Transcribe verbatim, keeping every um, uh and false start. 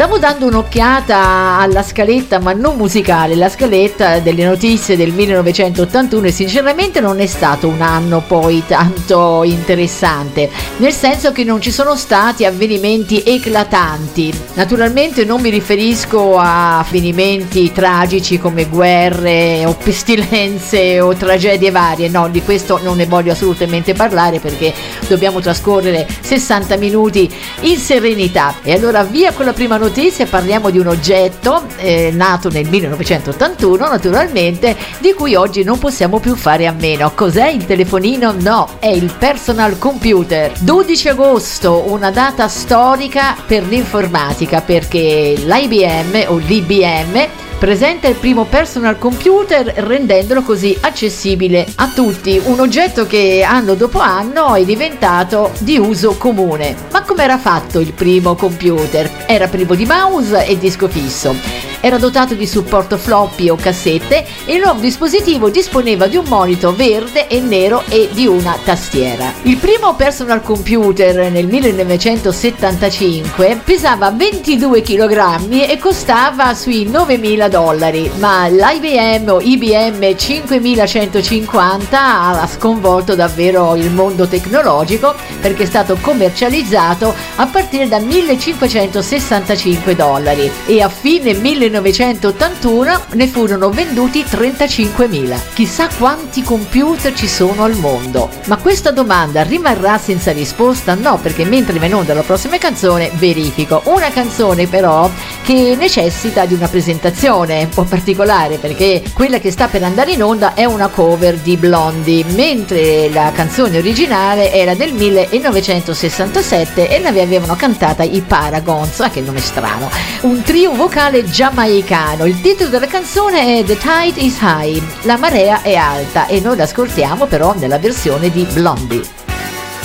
Stavo dando un'occhiata alla scaletta, ma non musicale, la scaletta delle notizie del millenovecentottantuno, e sinceramente non è stato un anno poi tanto interessante, nel senso che non ci sono stati avvenimenti eclatanti. Naturalmente non mi riferisco a avvenimenti tragici come guerre o pestilenze o tragedie varie, no, di questo non ne voglio assolutamente parlare, perché dobbiamo trascorrere sessanta minuti in serenità. E allora via con la prima notizia, parliamo di un oggetto eh, nato nel millenovecentottantuno, naturalmente, di cui oggi non possiamo più fare a meno. Cos'è il telefonino? No, è il personal computer. dodici agosto, una data storica per l'informatica, perché l'I B M o l'I B M presenta il primo personal computer, rendendolo così accessibile a tutti, un oggetto che anno dopo anno è diventato di uso comune. Ma come era fatto il primo computer? Era privo di mouse e disco fisso. Era dotato di supporto floppy o cassette e il nuovo dispositivo disponeva di un monitor verde e nero e di una tastiera. Il primo personal computer nel millenovecentosettantacinque pesava ventidue chilogrammi e costava sui novemila dollari, ma l'I B M o I B M cinquemilacentocinquanta ha sconvolto davvero il mondo tecnologico, perché è stato commercializzato a partire da millecinquecentosessantacinque dollari e a fine millenovecentottantuno ne furono venduti trentacinquemila. Chissà quanti computer ci sono al mondo. Ma questa domanda rimarrà senza risposta? No, perché mentre va in onda la prossima canzone verifico. Una canzone però che necessita di una presentazione un po' particolare, perché quella che sta per andare in onda è una cover di Blondie, mentre la canzone originale era del millenovecentosessantasette e l'avevano cantata i Paragons, ah, che nome strano, un trio vocale giamaicano. Il titolo della canzone è The Tide is High, la marea è alta, e noi l'ascoltiamo però nella versione di Blondie.